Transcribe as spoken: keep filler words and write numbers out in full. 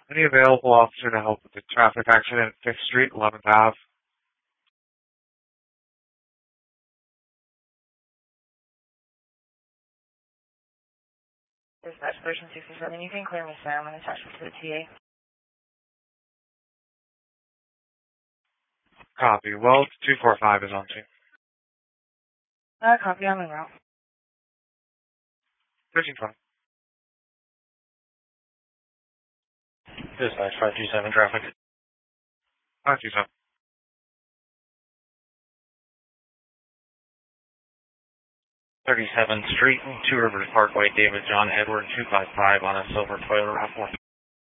Any available officer to help with the traffic accident at fifth Street, eleventh Avenue? Dispatch person sixty-seven, you can clear me, sir. I'm going to attach this to the T A. Copy. Well, two four five is on scene. Uh, copy, I'm en route. thirteen twenty. Dispatch five two seven traffic. five two seven. thirty-seventh Street, Two Rivers Parkway, David John Edward two five five on a silver Toyota RAV four.